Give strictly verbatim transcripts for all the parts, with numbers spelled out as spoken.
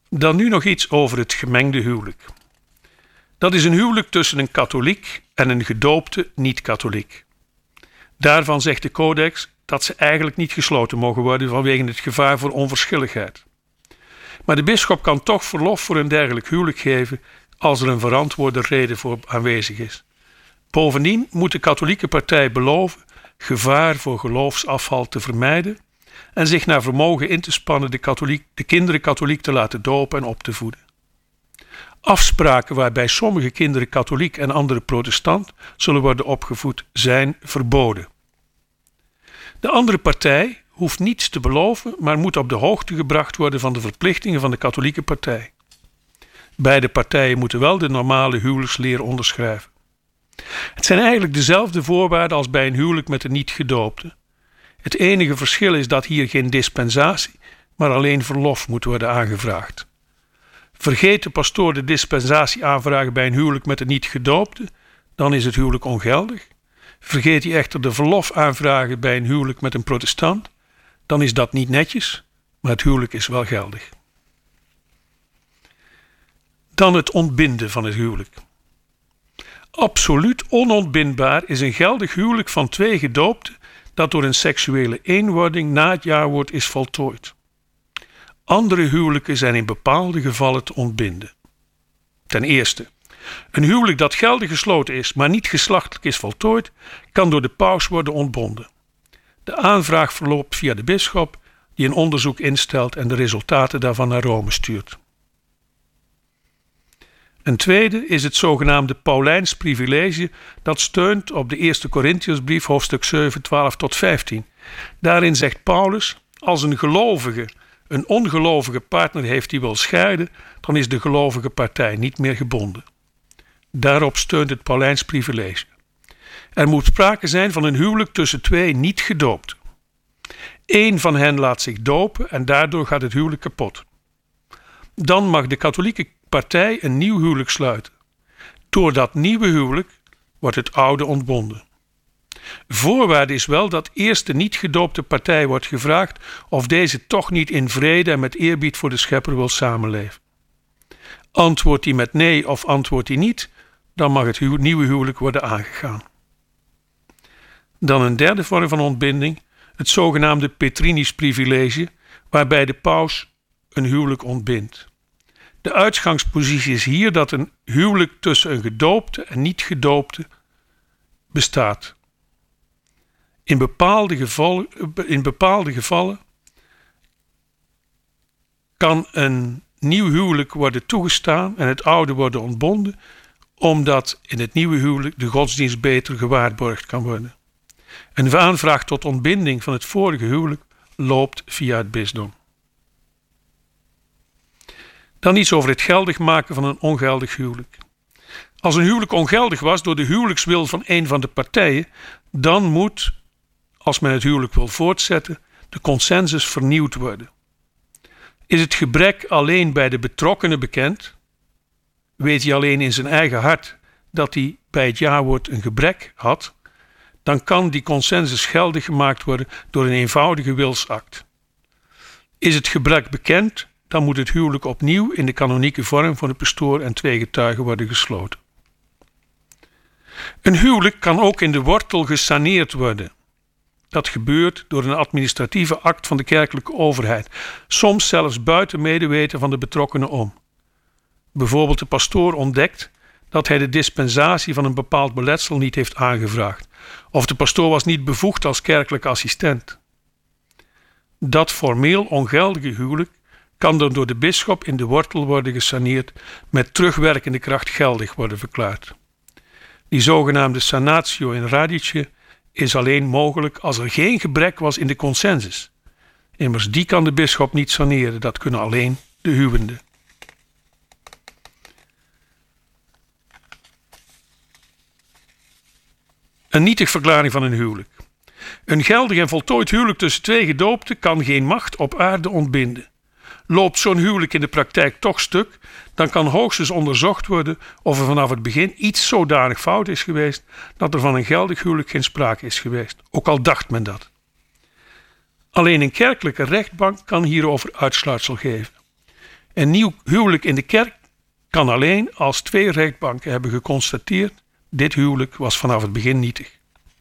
Dan nu nog iets over het gemengde huwelijk. Dat is een huwelijk tussen een katholiek en een gedoopte niet-katholiek. Daarvan zegt de codex dat ze eigenlijk niet gesloten mogen worden vanwege het gevaar voor onverschilligheid. Maar de bisschop kan toch verlof voor een dergelijk huwelijk geven als er een verantwoorde reden voor aanwezig is. Bovendien moet de katholieke partij beloven gevaar voor geloofsafval te vermijden en zich naar vermogen in te spannen de, katholiek, de kinderen katholiek te laten dopen en op te voeden. Afspraken waarbij sommige kinderen katholiek en andere protestant zullen worden opgevoed zijn verboden. De andere partij hoeft niets te beloven, maar moet op de hoogte gebracht worden van de verplichtingen van de katholieke partij. Beide partijen moeten wel de normale huwelijksleer onderschrijven. Het zijn eigenlijk dezelfde voorwaarden als bij een huwelijk met een niet-gedoopte. Het enige verschil is dat hier geen dispensatie, maar alleen verlof moet worden aangevraagd. Vergeet de pastoor de dispensatie aanvragen bij een huwelijk met een niet-gedoopte, dan is het huwelijk ongeldig. Vergeet hij echter de verlof aanvragen bij een huwelijk met een protestant, dan is dat niet netjes, maar het huwelijk is wel geldig. Dan het ontbinden van het huwelijk. Absoluut onontbindbaar is een geldig huwelijk van twee gedoopten dat door een seksuele eenwording na het jaarwoord is voltooid. Andere huwelijken zijn in bepaalde gevallen te ontbinden. Ten eerste, een huwelijk dat geldig gesloten is, maar niet geslachtelijk is voltooid, kan door de paus worden ontbonden. De aanvraag verloopt via de bisschop, die een onderzoek instelt en de resultaten daarvan naar Rome stuurt. Een tweede is het zogenaamde Paulijns privilege dat steunt op de eerste Korintiërsbrief hoofdstuk zeven, twaalf tot vijftien. Daarin zegt Paulus, als een gelovige een ongelovige partner heeft die wil scheiden, dan is de gelovige partij niet meer gebonden. Daarop steunt het Paulijns privilege. Er moet sprake zijn van een huwelijk tussen twee niet-gedoopten. Eén van hen laat zich dopen en daardoor gaat het huwelijk kapot. Dan mag de katholieke partij een nieuw huwelijk sluiten. Door dat nieuwe huwelijk wordt het oude ontbonden. Voorwaarde is wel dat eerst de niet-gedoopte partij wordt gevraagd of deze toch niet in vrede en met eerbied voor de schepper wil samenleven. Antwoordt hij met nee of antwoordt hij niet, dan mag het hu- nieuwe huwelijk worden aangegaan. Dan een derde vorm van ontbinding, het zogenaamde Petrinisch privilege, waarbij de paus een huwelijk ontbindt. De uitgangspositie is hier dat een huwelijk tussen een gedoopte en niet-gedoopte bestaat. In bepaalde gevallen, in bepaalde gevallen kan een nieuw huwelijk worden toegestaan en het oude worden ontbonden, omdat in het nieuwe huwelijk de godsdienst beter gewaarborgd kan worden. Een aanvraag tot ontbinding van het vorige huwelijk loopt via het bisdom. Dan iets over het geldig maken van een ongeldig huwelijk. Als een huwelijk ongeldig was door de huwelijkswil van een van de partijen, dan moet, als men het huwelijk wil voortzetten, de consensus vernieuwd worden. Is het gebrek alleen bij de betrokkenen bekend? Weet hij alleen in zijn eigen hart dat hij bij het jawoord een gebrek had? Dan kan die consensus geldig gemaakt worden door een eenvoudige wilsact. Is het gebrek bekend, dan moet het huwelijk opnieuw in de kanonieke vorm van de pastoor en twee getuigen worden gesloten. Een huwelijk kan ook in de wortel gesaneerd worden. Dat gebeurt door een administratieve act van de kerkelijke overheid, soms zelfs buiten medeweten van de betrokkenen om. Bijvoorbeeld de pastoor ontdekt dat hij de dispensatie van een bepaald beletsel niet heeft aangevraagd, of de pastoor was niet bevoegd als kerkelijke assistent. Dat formeel ongeldige huwelijk kan dan door de bisschop in de wortel worden gesaneerd, met terugwerkende kracht geldig worden verklaard. Die zogenaamde sanatio in radice is alleen mogelijk als er geen gebrek was in de consensus. Immers die kan de bisschop niet saneren, dat kunnen alleen de huwenden. Een nietig verklaring van een huwelijk. Een geldig en voltooid huwelijk tussen twee gedoopten kan geen macht op aarde ontbinden. Loopt zo'n huwelijk in de praktijk toch stuk, dan kan hoogstens onderzocht worden of er vanaf het begin iets zodanig fout is geweest dat er van een geldig huwelijk geen sprake is geweest, ook al dacht men dat. Alleen een kerkelijke rechtbank kan hierover uitsluitsel geven. Een nieuw huwelijk in de kerk kan alleen als twee rechtbanken hebben geconstateerd: dit huwelijk was vanaf het begin nietig.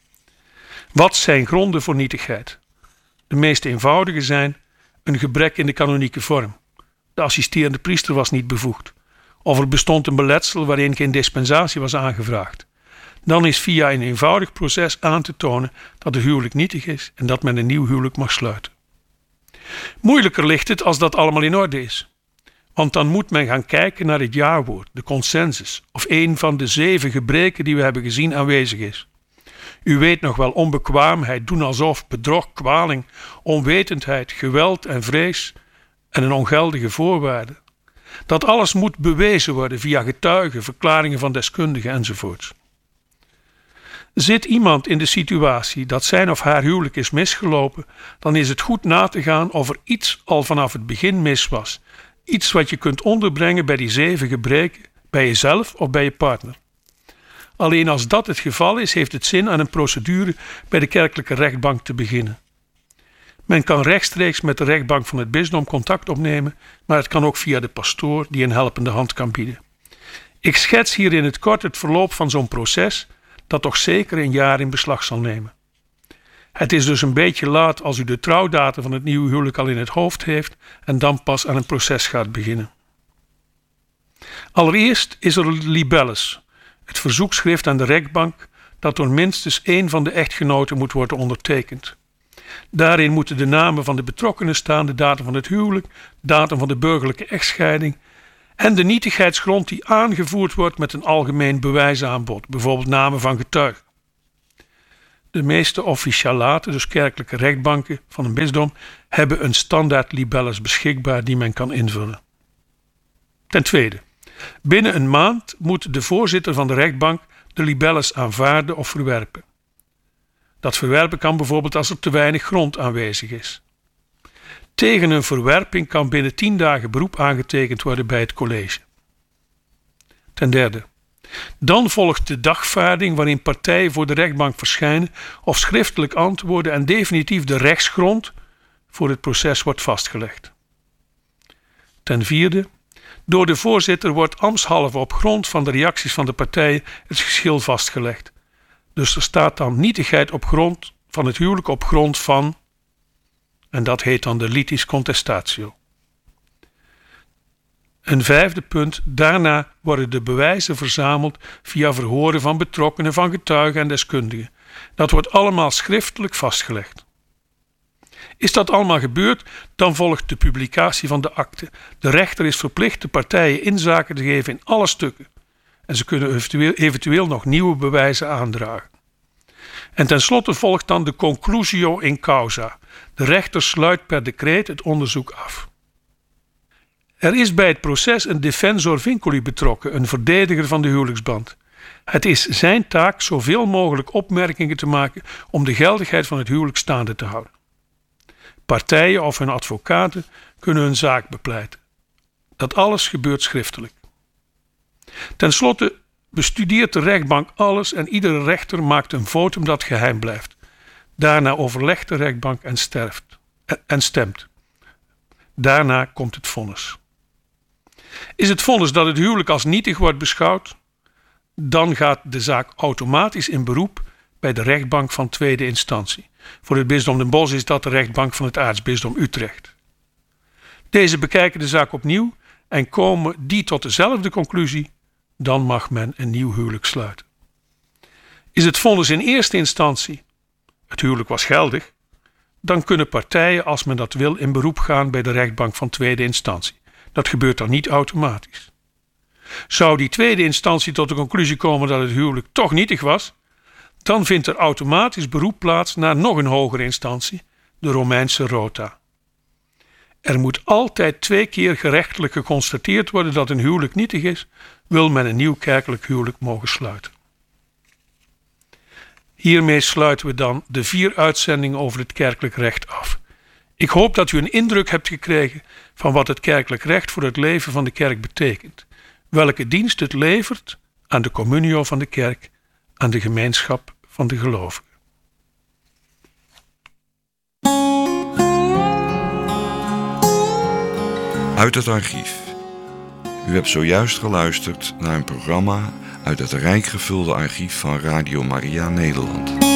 Wat zijn gronden voor nietigheid? De meest eenvoudige zijn een gebrek in de kanonieke vorm. De assisterende priester was niet bevoegd. Of er bestond een beletsel waarin geen dispensatie was aangevraagd. Dan is via een eenvoudig proces aan te tonen dat het huwelijk nietig is en dat men een nieuw huwelijk mag sluiten. Moeilijker ligt het als dat allemaal in orde is. Want dan moet men gaan kijken naar het jawoord, de consensus, of een van de zeven gebreken die we hebben gezien aanwezig is. U weet nog wel onbekwaamheid, doen alsof, bedrog, kwaling, onwetendheid, geweld en vrees en een ongeldige voorwaarde. Dat alles moet bewezen worden via getuigen, verklaringen van deskundigen enzovoorts. Zit iemand in de situatie dat zijn of haar huwelijk is misgelopen, dan is het goed na te gaan of er iets al vanaf het begin mis was. Iets wat je kunt onderbrengen bij die zeven gebreken, bij jezelf of bij je partner. Alleen als dat het geval is, heeft het zin aan een procedure bij de kerkelijke rechtbank te beginnen. Men kan rechtstreeks met de rechtbank van het bisdom contact opnemen, maar het kan ook via de pastoor die een helpende hand kan bieden. Ik schets hier in het kort het verloop van zo'n proces, dat toch zeker een jaar in beslag zal nemen. Het is dus een beetje laat als u de trouwdatum van het nieuwe huwelijk al in het hoofd heeft en dan pas aan een proces gaat beginnen. Allereerst is er libellus, het verzoekschrift aan de rechtbank dat door minstens één van de echtgenoten moet worden ondertekend. Daarin moeten de namen van de betrokkenen staan, de datum van het huwelijk, datum van de burgerlijke echtscheiding en de nietigheidsgrond die aangevoerd wordt met een algemeen bewijsaanbod, bijvoorbeeld namen van getuigen. De meeste officialaten, dus kerkelijke rechtbanken van een bisdom, hebben een standaard libellus beschikbaar die men kan invullen. Ten tweede, binnen een maand moet de voorzitter van de rechtbank de libellus aanvaarden of verwerpen. Dat verwerpen kan bijvoorbeeld als er te weinig grond aanwezig is. Tegen een verwerping kan binnen tien dagen beroep aangetekend worden bij het college. Ten derde, dan volgt de dagvaarding waarin partijen voor de rechtbank verschijnen of schriftelijk antwoorden en definitief de rechtsgrond voor het proces wordt vastgelegd. Ten vierde, door de voorzitter wordt ambtshalve op grond van de reacties van de partijen het geschil vastgelegd. Dus er staat dan nietigheid op grond van het huwelijk op grond van, en dat heet dan de litis contestatio. Een vijfde punt, daarna worden de bewijzen verzameld via verhoren van betrokkenen, van getuigen en deskundigen. Dat wordt allemaal schriftelijk vastgelegd. Is dat allemaal gebeurd, dan volgt de publicatie van de akte. De rechter is verplicht de partijen inzage te geven in alle stukken. En ze kunnen eventueel, eventueel nog nieuwe bewijzen aandragen. En tenslotte volgt dan de conclusio in causa. De rechter sluit per decreet het onderzoek af. Er is bij het proces een defensor vinculi betrokken, een verdediger van de huwelijksband. Het is zijn taak zoveel mogelijk opmerkingen te maken om de geldigheid van het huwelijk staande te houden. Partijen of hun advocaten kunnen hun zaak bepleiten. Dat alles gebeurt schriftelijk. Ten slotte bestudeert de rechtbank alles en iedere rechter maakt een votum dat geheim blijft. Daarna overlegt de rechtbank en, sterft, en stemt. Daarna komt het vonnis. Is het vonnis dat het huwelijk als nietig wordt beschouwd, dan gaat de zaak automatisch in beroep bij de rechtbank van tweede instantie. Voor het bisdom Den Bosch is dat de rechtbank van het aartsbisdom Utrecht. Deze bekijken de zaak opnieuw en komen die tot dezelfde conclusie, dan mag men een nieuw huwelijk sluiten. Is het vonnis in eerste instantie, het huwelijk was geldig, dan kunnen partijen, als men dat wil, in beroep gaan bij de rechtbank van tweede instantie. Dat gebeurt dan niet automatisch. Zou die tweede instantie tot de conclusie komen dat het huwelijk toch nietig was, dan vindt er automatisch beroep plaats naar nog een hogere instantie, de Romeinse rota. Er moet altijd twee keer gerechtelijk geconstateerd worden dat een huwelijk nietig is, wil men een nieuw kerkelijk huwelijk mogen sluiten. Hiermee sluiten we dan de vier uitzendingen over het kerkelijk recht af. Ik hoop dat u een indruk hebt gekregen van wat het kerkelijk recht voor het leven van de kerk betekent, welke dienst het levert aan de communio van de kerk, aan de gemeenschap van de gelovigen. Uit het archief. U hebt zojuist geluisterd naar een programma uit het rijk gevulde archief van Radio Maria Nederland.